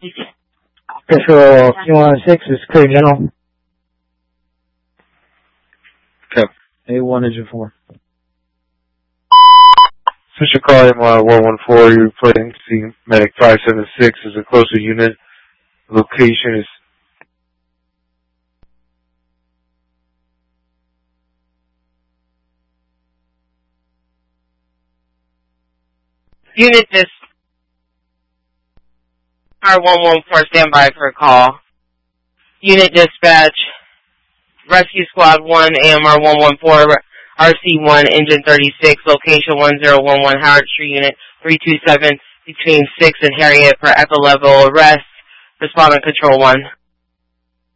Control Q16 is clear general. Okay. A1 engine 4. Fisher call M114, you're reporting to Medic 576 is a closer unit. Location is Unit this R114, stand by for a call. Unit dispatch, Rescue Squad 1, AMR 114, RC1, Engine 36, location 1011, Howard Street, Unit 327, between 6 and Harriet for Echo Level arrest. Respondent Control 1.